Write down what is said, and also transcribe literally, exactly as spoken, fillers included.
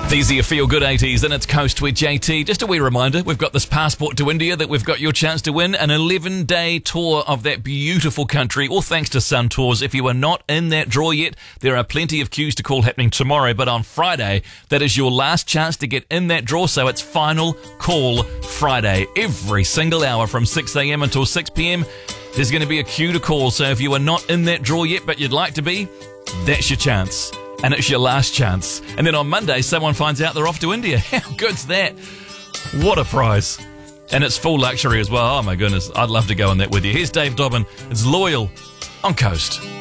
These are your feel-good eighties, and it's Coast with J T. Just a wee reminder, we've got this passport to India that we've got your chance to win, an eleven-day tour of that beautiful country, all thanks to Sun Tours. If you are not in that draw yet, there are plenty of queues to call happening tomorrow, but on Friday, that is your last chance to get in that draw, so it's Final Call Friday. Every single hour from six a.m. until six p.m, there's going to be a queue to call, so if you are not in that draw yet, but you'd like to be, that's your chance. And it's your last chance. And then on Monday, someone finds out they're off to India. How good's that? What a prize. And it's full luxury as well. Oh my goodness, I'd love to go on that with you. Here's Dave Dobbin. It's Loyal on Coast.